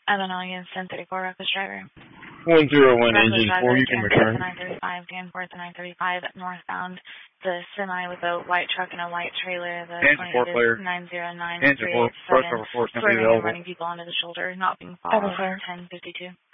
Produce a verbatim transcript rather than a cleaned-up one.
I don't know, you ten thirty-four reckless driver. one zero one Reckless engine driver, four, you can return. nine thirty-five, Dan four to nine thirty-five, northbound. The semi with a white truck and a white trailer, the Engine four clear. nine zero nine Engine three four, eight brush seven, over four, swerving and available. running people onto the shoulder, not being followed, ten fifty-two.